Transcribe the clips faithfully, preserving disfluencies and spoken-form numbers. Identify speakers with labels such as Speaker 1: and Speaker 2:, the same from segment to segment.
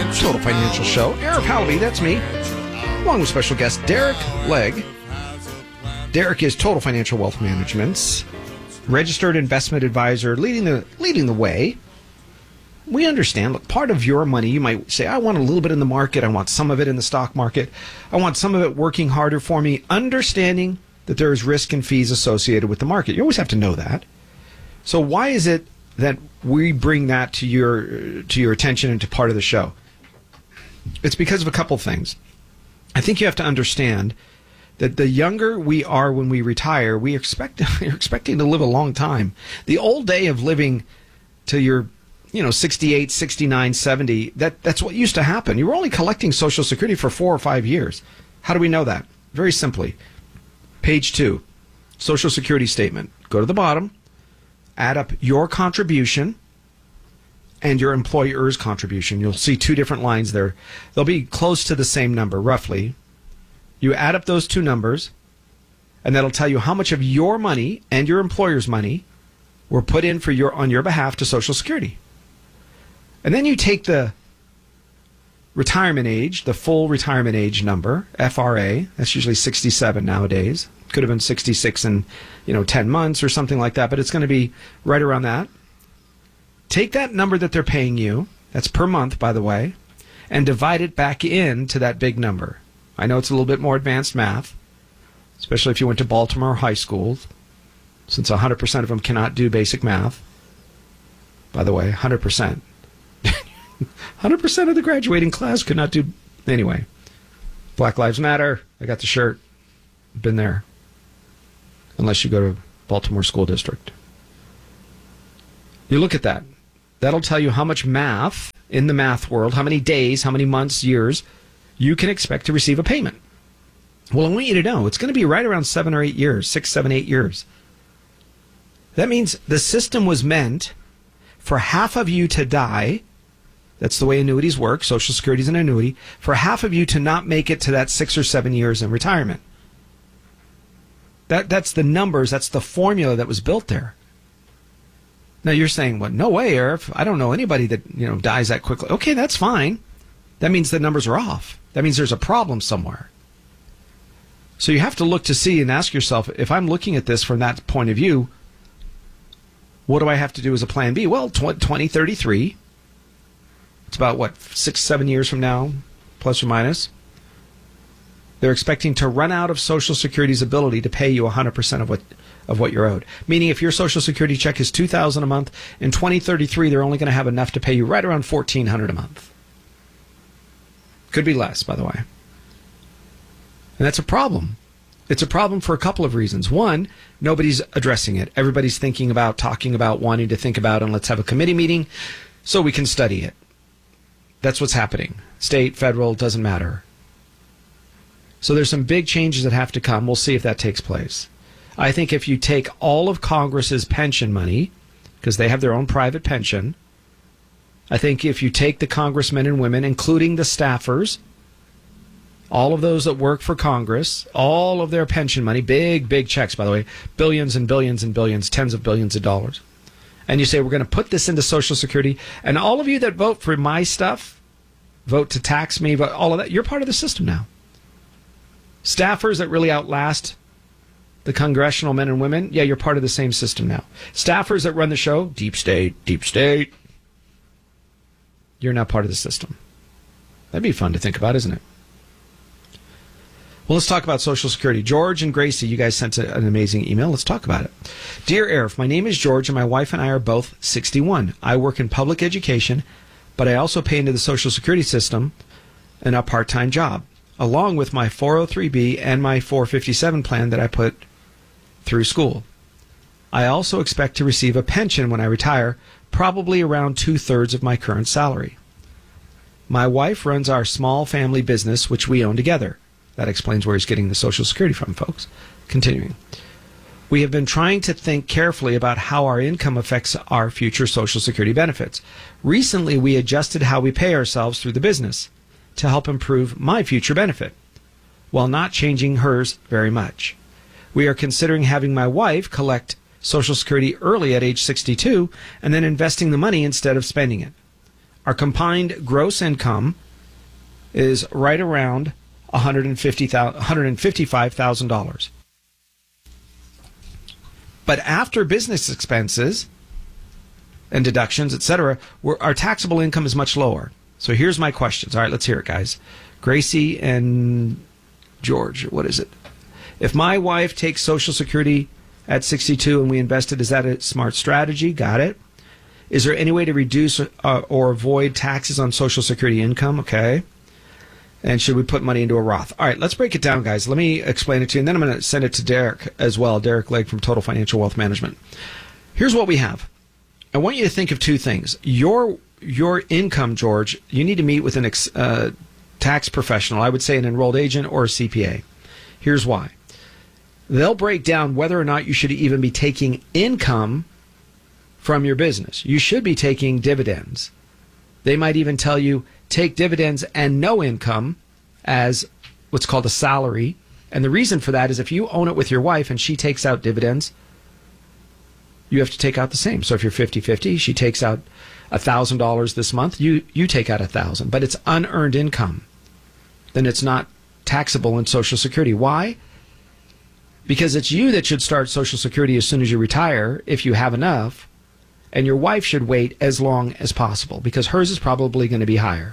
Speaker 1: Total Financial Show. Eric Hallaby, that's me, along with special guest Derek Legg. Derek is Total Financial Wealth Management's registered investment advisor, leading the leading the way. We understand, look, part of your money, you might say, I want a little bit in the market, I want some of it in the stock market, I want some of it working harder for me, understanding that there is risk and fees associated with the market. You always have to know that. So why is it that we bring that to your to your attention and to part of the show? It's because of a couple things. I think you have to understand that the younger we are when we retire, we expect we're expecting to live a long time. The old day of living to your, you know, sixty-eight, sixty-nine, seventy, that, that's what used to happen. You were only collecting Social Security for four or five years. How do we know that? Very simply. Page two, Social Security statement. Go to the bottom, add up your contribution and your employer's contribution. You'll see two different lines there. They'll be close to the same number, roughly. You add up those two numbers, and that'll tell you how much of your money and your employer's money were put in for your on your behalf to Social Security. And then you take the retirement age, the full retirement age number, F R A, that's usually sixty-seven nowadays. Could have been sixty-six in, you know, ten months or something like that, but it's going to be right around that. Take that number that they're paying you, that's per month, by the way, and divide it back into that big number. I know it's a little bit more advanced math, especially if you went to Baltimore High School, since one hundred percent of them cannot do basic math. By the way, one hundred percent. one hundred percent of the graduating class could not do... Anyway, Black Lives Matter. I got the shirt. Been there. Unless you go to Baltimore School District. You look at that. That'll tell you how much math in the math world, how many days, how many months, years, you can expect to receive a payment. Well, I want you to know it's going to be right around seven or eight years, six, seven, eight years. That means the system was meant for half of you to die. That's the way annuities work. Social Security is an annuity. For half of you to not make it to that six or seven years in retirement. That That's the numbers. That's the formula that was built there. Now you're saying, well, no way, Irv. I don't know anybody that, you know, dies that quickly. Okay, that's fine. That means the numbers are off. That means there's a problem somewhere. So you have to look to see and ask yourself, if I'm looking at this from that point of view, what do I have to do as a plan B? Well, twenty thirty-three. It's about, what, six, seven years from now, plus or minus. They're expecting to run out of Social Security's ability to pay you one hundred percent of what of what you're owed. Meaning if your Social Security check is two thousand dollars a month, in twenty thirty-three, they're only going to have enough to pay you right around fourteen hundred dollars a month. Could be less, by the way. And that's a problem. It's a problem for a couple of reasons. One, nobody's addressing it. Everybody's thinking about, talking about, wanting to think about, and let's have a committee meeting so we can study it. That's what's happening. State, federal, doesn't matter. So there's some big changes that have to come. We'll see if that takes place. I think if you take all of Congress's pension money, because they have their own private pension, I think if you take the congressmen and women, including the staffers, all of those that work for Congress, all of their pension money, big, big checks, by the way, billions and billions and billions, tens of billions of dollars, and you say, we're going to put this into Social Security, and all of you that vote for my stuff, vote to tax me, vote, all of that, you're part of the system now. Staffers that really outlast the congressional men and women, yeah, you're part of the same system now. Staffers that run the show, deep state, deep state, you're now part of the system. That'd be fun to think about, isn't it? Well, let's talk about Social Security. George and Gracie, you guys sent a, an amazing email. Let's talk about it. Dear Arif, my name is George, and my wife and I are both sixty-one. I work in public education, but I also pay into the Social Security system in a part-time job, along with my four oh three B and my four fifty-seven plan that I put through school. I also expect to receive a pension when I retire, probably around two-thirds of my current salary. My wife runs our small family business, which we own together. That explains where he's getting the Social Security from, folks. Continuing. We have been trying to think carefully about how our income affects our future Social Security benefits. Recently, we adjusted how we pay ourselves through the business to help improve my future benefit, while not changing hers very much. We are considering having my wife collect Social Security early at age sixty-two and then investing the money instead of spending it. Our combined gross income is right around one hundred fifty thousand dollars, one hundred fifty-five thousand dollars. But after business expenses and deductions, et cetera, our taxable income is much lower. So here's my questions. All right, let's hear it, guys. Gracie and George, what is it? If my wife takes Social Security at sixty-two and we invest it, is that a smart strategy? Got it. Is there any way to reduce uh, or avoid taxes on Social Security income? Okay. And should we put money into a Roth? All right, let's break it down, guys. Let me explain it to you, and then I'm going to send it to Derek as well, Derek Legg from Total Financial Wealth Management. Here's what we have. I want you to think of two things. Your your income, George, you need to meet with an ex, uh, tax professional, I would say an enrolled agent or a C P A. Here's why. They'll break down whether or not you should even be taking income from your business. You should be taking dividends. They might even tell you, take dividends and no income as what's called a salary. And the reason for that is if you own it with your wife and she takes out dividends, you have to take out the same. So if you're fifty-fifty, she takes out one thousand dollars this month, you, you take out one thousand dollars. But it's unearned income. Then it's not taxable in Social Security. Why? Because it's you that should start Social Security as soon as you retire, if you have enough, and your wife should wait as long as possible, because hers is probably going to be higher.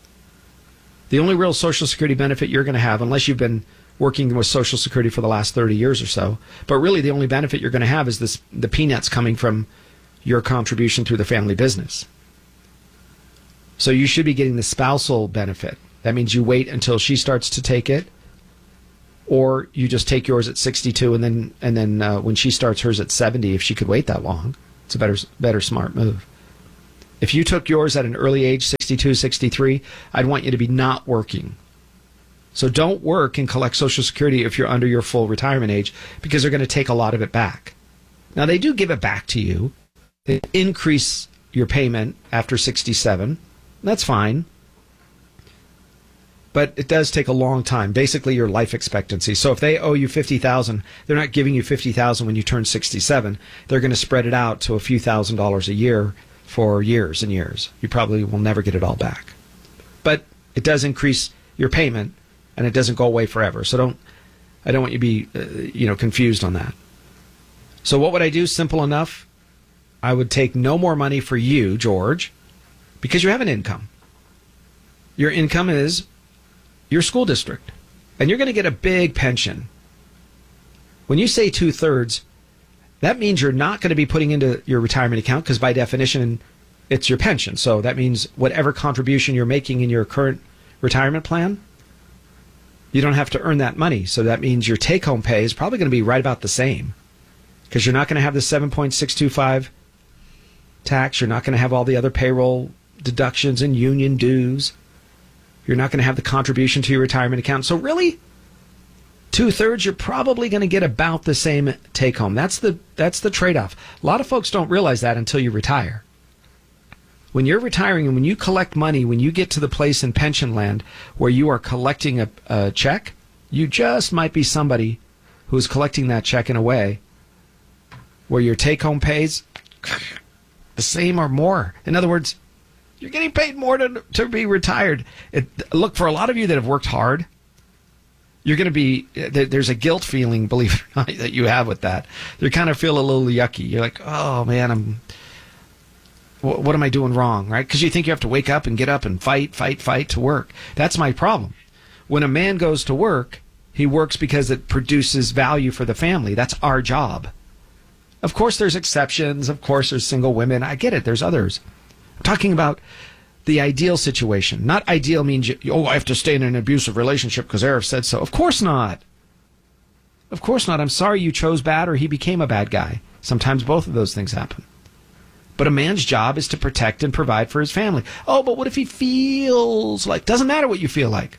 Speaker 1: The only real Social Security benefit you're going to have, unless you've been working with Social Security for the last thirty years or so, but really the only benefit you're going to have is this the peanuts coming from your contribution through the family business. So you should be getting the spousal benefit. That means you wait until she starts to take it, or you just take yours at sixty-two, and then and then uh, when she starts hers at seventy, if she could wait that long, it's a better better smart move. If you took yours at an early age, sixty-two, sixty-three, I'd want you to be not working. So don't work and collect Social Security if you're under your full retirement age, because they're going to take a lot of it back. Now, they do give it back to you. They increase your payment after sixty-seven. That's fine. But it does take a long time, basically your life expectancy. So if they owe you fifty thousand dollars, they're not giving you fifty thousand dollars when you turn sixty-seven. They're going to spread it out to a few thousand dollars a year for years and years. You probably will never get it all back. But it does increase your payment, and it doesn't go away forever. So don't, I don't want you to be, uh, you know, confused on that. So what would I do? Simple enough. I would take no more money for you, George, because you have an income. Your income is your school district, and you're going to get a big pension. When you say two-thirds, that means you're not going to be putting into your retirement account, because by definition, it's your pension. So that means whatever contribution you're making in your current retirement plan, you don't have to earn that money. So that means your take-home pay is probably going to be right about the same, because you're not going to have the seven point six two five tax. You're not going to have all the other payroll deductions and union dues. You're not going to have the contribution to your retirement account. So really, two-thirds, you're probably going to get about the same take-home. That's the that's the trade-off. A lot of folks don't realize that until you retire. When you're retiring and when you collect money, when you get to the place in pension land where you are collecting a, a check, you just might be somebody who's collecting that check in a way where your take-home pays the same or more. In other words, you're getting paid more to, to be retired. It, look, for a lot of you that have worked hard, you're going to be, there's a guilt feeling, believe it or not, that you have with that. You kind of feel a little yucky. You're like, oh man, I'm, what, what am I doing wrong, right? Because you think you have to wake up and get up and fight, fight, fight to work. That's my problem. When a man goes to work, he works because it produces value for the family. That's our job. Of course, there's exceptions. Of course, there's single women. I get it. There's others. I'm talking about the ideal situation. Not ideal means, you, oh, I have to stay in an abusive relationship because Arif said so. Of course not. Of course not. I'm sorry you chose bad or he became a bad guy. Sometimes both of those things happen. But a man's job is to protect and provide for his family. Oh, but what if he feels like... Doesn't matter what you feel like.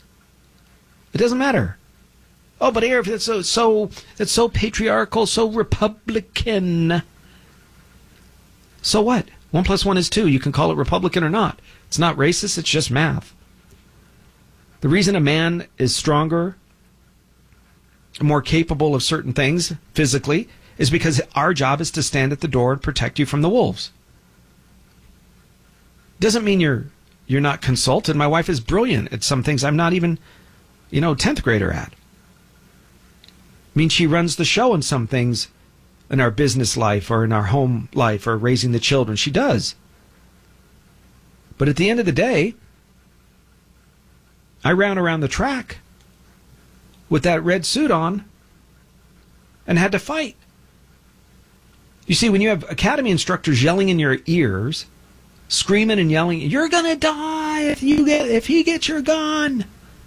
Speaker 1: It doesn't matter. Oh, but Arif, that's so, so, that's so patriarchal, so Republican. So what? One plus one is two. You can call it Republican or not. It's not racist. It's just math. The reason a man is stronger, more capable of certain things physically, is because our job is to stand at the door and protect you from the wolves. Doesn't mean you're you're not consulted. My wife is brilliant at some things I'm not even, you know, tenth grader at. I mean, she runs the show in some things in our business life or in our home life or raising the children. She does. But at the end of the day, I ran around the track with that red suit on and had to fight. You see, when you have academy instructors yelling in your ears, screaming and yelling, "You're gonna die if you get if he gets your gun,"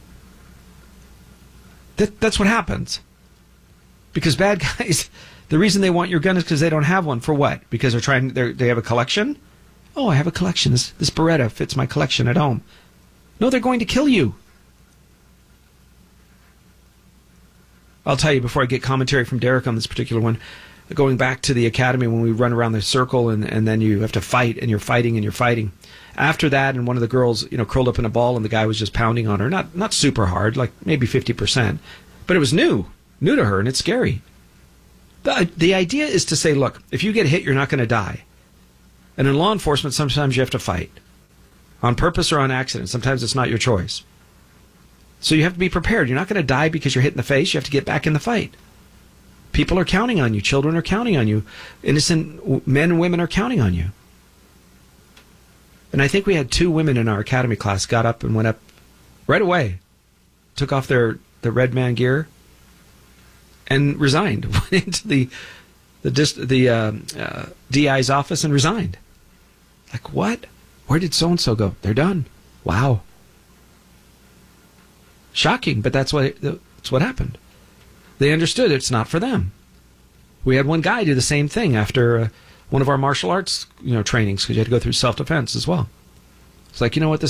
Speaker 1: that, that's what happens. Because bad guys, the reason they want your gun is because they don't have one. For what? Because they're trying. They're, they have a collection. Oh, I have a collection. This this Beretta fits my collection at home. No, they're going to kill you. I'll tell you before I get commentary from Derek on this particular one. Going back to the academy when we run around the circle and, and then you have to fight and you're fighting and you're fighting. After that, and one of the girls, you know, curled up in a ball and the guy was just pounding on her. Not not super hard, like maybe fifty percent. But it was new, new to her, and it's scary. The, the idea is to say, look, if you get hit, you're not going to die. And in law enforcement, sometimes you have to fight. On purpose or on accident. Sometimes it's not your choice. So you have to be prepared. You're not going to die because you're hit in the face. You have to get back in the fight. People are counting on you. Children are counting on you. Innocent men and women are counting on you. And I think we had two women in our academy class got up and went up right away, took off their, their red man gear, and resigned. Went into the the dist- the uh, uh, D I's office and resigned. Like, what? Where did so-and-so go? They're done. Wow. Shocking, but that's what that's what happened. They understood it's not for them. We had one guy do the same thing after uh, one of our martial arts, you know, trainings, because you had to go through self-defense as well. It's like, you know what, this